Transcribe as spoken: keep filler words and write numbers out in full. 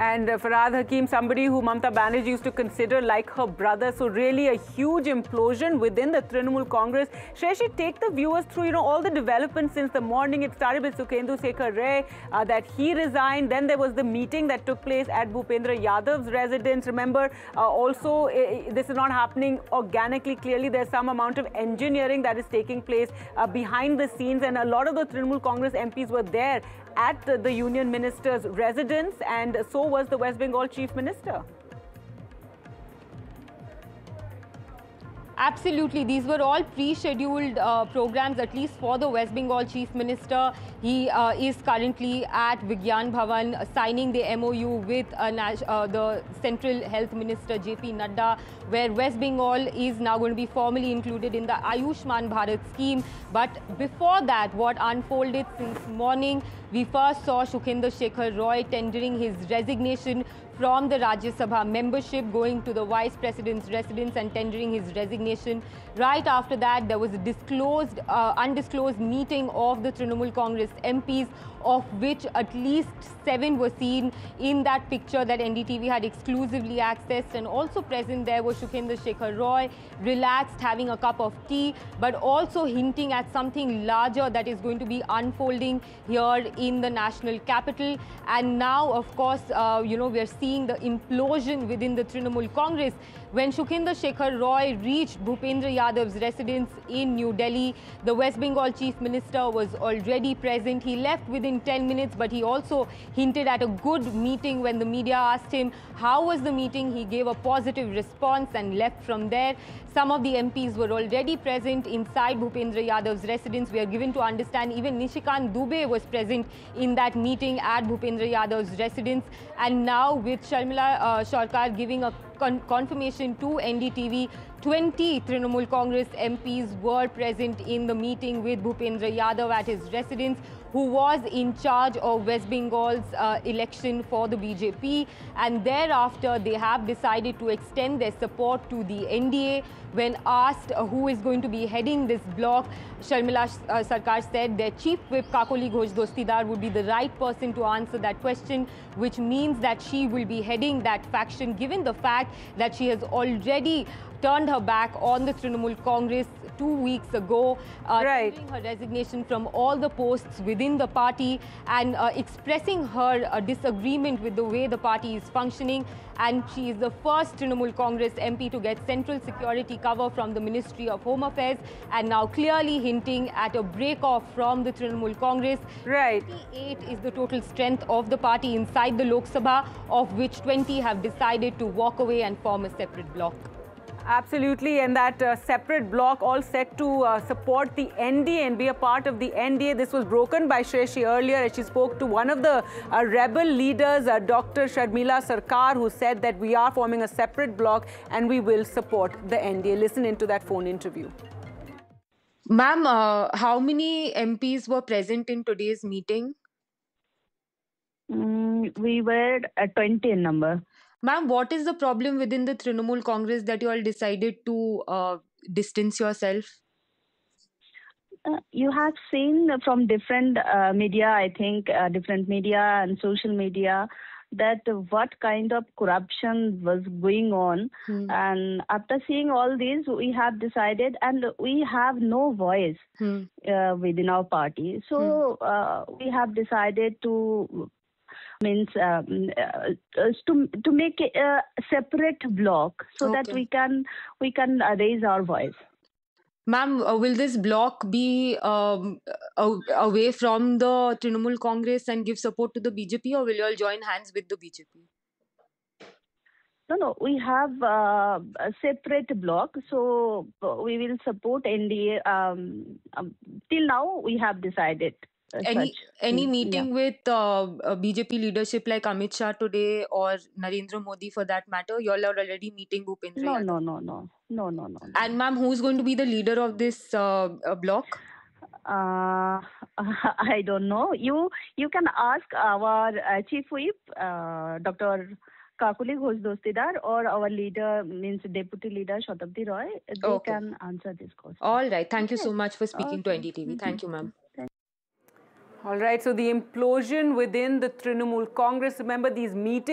And uh, Farhad Hakim, somebody who Mamata Banerjee used to consider like her brother. So really a huge implosion within the Trinamool Congress. Shreyashi, take the viewers through, you know, all the developments since the morning. It started with Sukhendu Sekhar Ray, uh, that he resigned. Then there was the meeting that took place at Bhupendra Yadav's residence. Remember, uh, also, uh, this is not happening organically. Clearly, there's some amount of engineering that is taking place uh, behind the scenes. And a lot of the Trinamool Congress M Ps were there at uh, the Union Minister's residence, and so was the West Bengal Chief Minister. Absolutely. These were all pre-scheduled uh, programs, at least for the West Bengal Chief Minister. He uh, is currently at Vigyan Bhavan uh, signing the M O U with uh, uh, the Central Health Minister J P Nadda, where West Bengal is now going to be formally included in the Ayushman Bharat scheme. But before that, what unfolded since morning, we first saw Sukhendu Sekhar Roy tendering his resignation from the Rajya Sabha membership, going to the Vice President's residence and tendering his resignation. Right after that, there was a disclosed, uh, undisclosed meeting of the Trinamool Congress M Ps, of which at least seven were seen in that picture that N D T V had exclusively accessed. And also present there was Sukhendu Sekhar Roy, relaxed, having a cup of tea, but also hinting at something larger that is going to be unfolding here in the national capital. And now, of course, uh, you know, we are seeing the implosion within the Trinamool Congress. When Sukhendu Sekhar Roy reached Bhupendra Yadav's residence in New Delhi, the West Bengal Chief Minister was already present. He left within ten minutes, but he also hinted at a good meeting. When the media asked him how was the meeting, he gave a positive response and left from there. Some of the M Ps were already present inside Bhupendra Yadav's residence. We are given to understand even Nishikant Dubey was present in that meeting at Bhupendra Yadav's residence. And now with Sharmila uh, Sarkar giving a con confirmation to N D T V, twenty Trinamool Congress M Ps were present in the meeting with Bhupendra Yadav at his residence, who was in charge of West Bengal's uh, election for the B J P. And thereafter, they have decided to extend their support to the N D A. When asked uh, who is going to be heading this bloc, Sharmila uh, Sarkar said their chief whip Kakoli Ghosh Dostidar would be the right person to answer that question, which means that she will be heading that faction, given the fact that she has already turned her back on the Trinamool Congress two weeks ago, uh, right. tendering her resignation from all the posts within the party and uh, expressing her uh, disagreement with the way the party is functioning. And she is the first Trinamool Congress M P to get central security cover from the Ministry of Home Affairs, and now clearly hinting at a break-off from the Trinamool Congress. Right. twenty-eight is the total strength of the party inside the Lok Sabha, of which twenty have decided to walk away and form a separate bloc. Absolutely, and that uh, separate bloc all set to uh, support the N D A and be a part of the N D A. This was broken by Shreyashi earlier as she spoke to one of the uh, rebel leaders, uh, Doctor Sharmila Sarkar, who said that we are forming a separate bloc and we will support the N D A. Listen into that phone interview. Ma'am, uh, how many M Ps were present in today's meeting? Mm, we were at twenty in number. Ma'am, what is the problem within the Trinamool Congress that you all decided to uh, distance yourself? Uh, you have seen from different uh, media, I think, uh, different media and social media, that what kind of corruption was going on. Hmm. And after seeing all this, we have decided, and we have no voice Hmm. uh, within our party. So Hmm. uh, we have decided to means um, uh, to to make a, a separate bloc so Okay. that we can we can uh, raise our voice. Ma'am, uh, will this bloc be um, a- away from the Trinamool Congress and give support to the B J P, or will you all join hands with the B J P? No, no, we have uh, a separate bloc, so uh, we will support N D A. Um, um, till now, we have decided. Uh, Any such any things. meeting Yeah. with uh, uh, B J P leadership like Amit Shah today or Narendra Modi for that matter? You all are already meeting Bhupendra No, Yadav. no, no, no, no, no, no. And ma'am, who's going to be the leader of this uh, uh, bloc? Uh, I don't know. You you can ask our uh, chief whip, uh, Doctor Kakuli Ghosh Dostidar, or our leader, means deputy leader Shatabdi Roy. They Okay. can answer this question. All right. Thank you Okay. so much for speaking to Okay. N D T V. Thank you, ma'am. All right, so the implosion within the Trinamool Congress. Remember, these meetings